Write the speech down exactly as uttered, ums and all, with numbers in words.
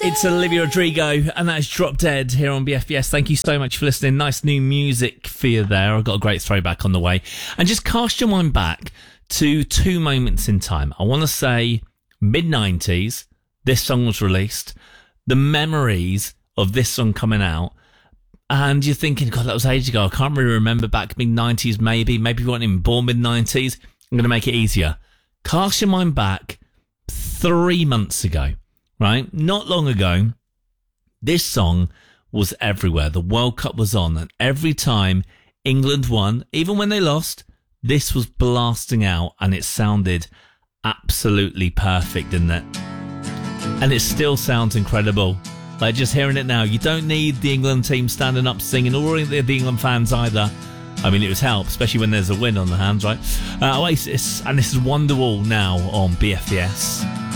It's Olivia Rodrigo, and that is Drop Dead here on B F B S. Thank you so much for listening. Nice new music for you there. I've got a great throwback on the way. And just cast your mind back to two moments in time. I want to say mid nineties, this song was released. The memories of this song coming out. And you're thinking, God, that was ages ago. I can't really remember back mid nineties, maybe. Maybe you weren't even born mid nineties. I'm going to make it easier. Cast your mind back three months ago. Right? Not long ago, this song was everywhere. The World Cup was on, and every time England won, even when they lost, this was blasting out, and it sounded absolutely perfect, didn't it? And it still sounds incredible. Like, just hearing it now, you don't need the England team standing up singing, or the England fans either. I mean, it was help, especially when there's a win on the hands, right? Uh, Oasis, and this is Wonderwall now on B F B S.